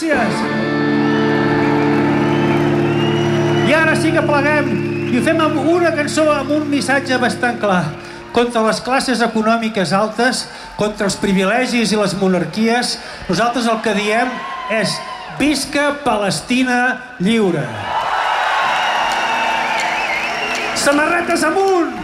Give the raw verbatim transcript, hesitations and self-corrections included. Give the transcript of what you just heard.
Gràcies! I ara sí que pleguem i ho fem amb una cançó amb un missatge bastant clar. Contra les classes econòmiques altes, contra els privilegis i les monarquies, nosaltres el que diem és visca Palestina lliure! Samarretes amunt!